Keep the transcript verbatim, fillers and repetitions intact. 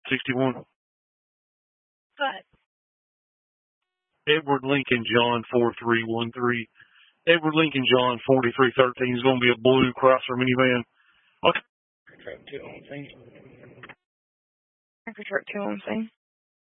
sixty-one. What? Edward Lincoln John four three one three. Edward Lincoln John forty-three thirteen is going to be a blue Chrysler minivan. Okay. Truck two on scene. Truck two on scene.